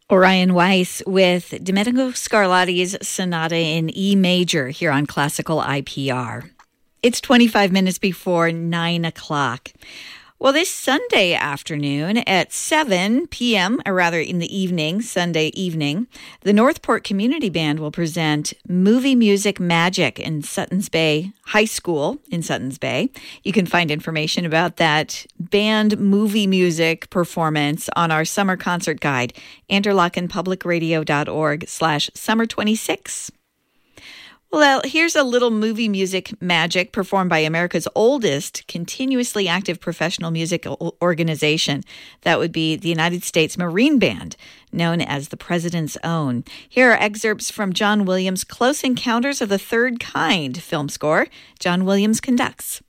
Orion Weiss with Domenico Scarlatti's Sonata in E major here on Classical IPR. It's 25 minutes before 9 o'clock. Well, this Sunday afternoon at 7 p.m., or rather in the evening, Sunday evening, the Northport Community Band will present Movie Music Magic in Suttons Bay High School in Suttons Bay. You can find information about that band movie music performance on our summer concert guide, interlochenpublicradio.org/summer26. Well, here's a little movie music magic performed by America's oldest continuously active professional music organization. That would be the United States Marine Band, known as the President's Own. Here are excerpts from John Williams' Close Encounters of the Third Kind film score. John Williams conducts.